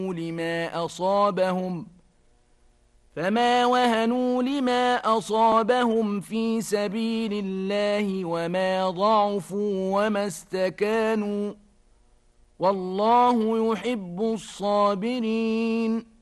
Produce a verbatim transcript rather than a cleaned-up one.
لما أصابهم فما وهنوا لما أصابهم في سبيل الله وما ضعفوا وما استكانوا والله يحب الصابرين